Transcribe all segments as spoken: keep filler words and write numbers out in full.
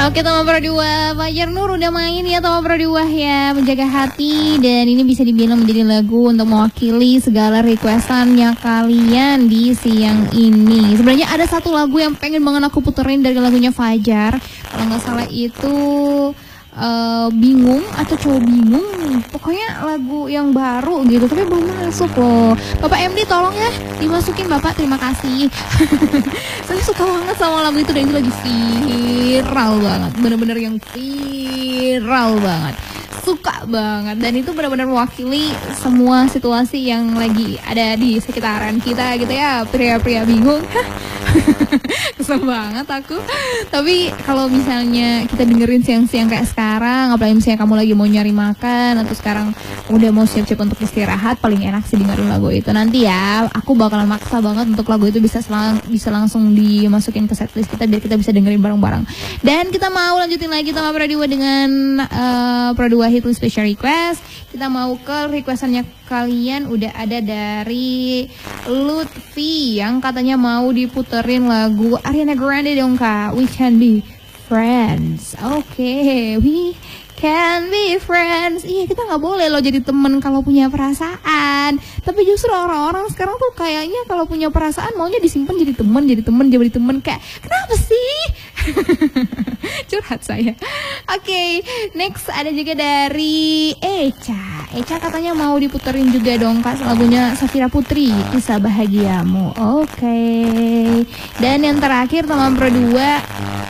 Oke, teman berdua, Fajar Nur udah main ya teman berdua ya, menjaga hati. Dan ini bisa dibilang menjadi lagu untuk mewakili segala requestannya kalian di siang ini. Sebenarnya ada satu lagu yang pengen banget aku puterin dari lagunya Fajar. Kalau nggak salah itu uh, Bingung atau Cowok Bingung. Pokoknya lagu yang baru gitu, tapi belum masuk loh. Bapak M D tolong ya dimasukin Bapak, terima kasih. Saya suka banget sama lagu itu dan itu lagi viral banget, bener-bener yang viral banget, suka banget. Dan itu benar-benar mewakili semua situasi yang lagi ada di sekitaran kita gitu ya, pria-pria bingung. Kesel banget aku. Tapi kalau misalnya kita dengerin siang-siang kayak sekarang, apalagi misalnya kamu lagi mau nyari makan atau sekarang udah mau siap-siap untuk istirahat, paling enak sih dengerin lagu itu. Nanti ya aku bakalan maksa banget untuk lagu itu bisa selang, bisa langsung dimasukin ke setlist kita biar kita bisa dengerin bareng-bareng. Dan kita mau lanjutin lagi sama Pradua dengan uh, Pradua Hitlist Special Request. Kita mau ke requestannya kalian, udah ada dari Lutfi yang katanya mau diputerin lagu Ariana Grande dong kak, We Can Be Friends. Oke, okay, we can be friends. Iya, kita nggak boleh loh jadi temen kalau punya perasaan. Tapi justru orang-orang sekarang tuh kayaknya kalau punya perasaan maunya disimpan jadi temen, jadi temen, jadi temen. Kayak kenapa sih? Curhat saya. Oke, okay, next ada juga dari Eca. Eca katanya mau diputerin juga dong kak lagunya Safira Putri, Kisah Bahagiamu. Oke. Okay. Dan yang terakhir teman berdua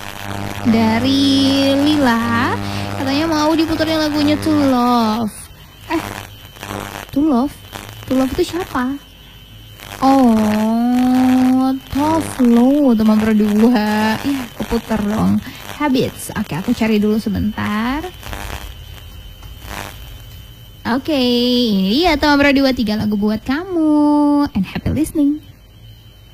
dari Lila, katanya mau diputerin lagunya To Love. Eh, To Love? To Love itu siapa? Oh, Tough Low teman berdua. Ih, keputer dong. Habits. Oke, aku cari dulu sebentar. Oke, ini dia teman berdua, tiga lagu buat kamu. And happy listening.